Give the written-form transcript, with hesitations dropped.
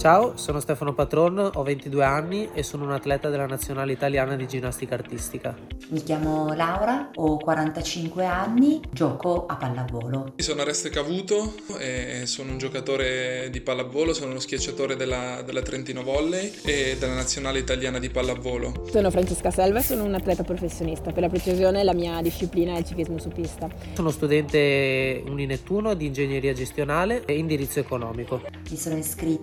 Ciao, sono Stefano Patron, ho 22 anni e sono un atleta della nazionale italiana di ginnastica artistica. Mi chiamo Laura, ho 45 anni, gioco a pallavolo. Sono Areste Cavuto e sono un giocatore di pallavolo, sono uno schiacciatore della Trentino Volley e della nazionale italiana di pallavolo. Sono Francesca Selva e sono un atleta professionista. Per la precisione la mia disciplina è il ciclismo su pista. Sono studente Uninettuno di ingegneria gestionale e indirizzo economico. Mi sono iscritta